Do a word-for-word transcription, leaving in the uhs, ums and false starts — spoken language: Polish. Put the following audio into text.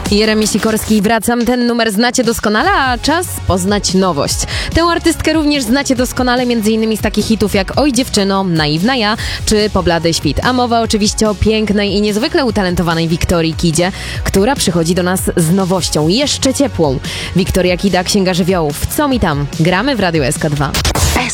Jeremi Sikorski, wracam. Ten numer znacie doskonale, a czas poznać nowość. Tę artystkę również znacie doskonale m.in. z takich hitów jak Oj dziewczyno, Naiwna ja czy Poblady świt. A mowa oczywiście o pięknej i niezwykle utalentowanej Wiktorii Kidzie, która przychodzi do nas z nowością, jeszcze ciepłą. Wiktoria Kida, Księga Żywiołów. Co mi tam? Gramy w Radiu S K dwa.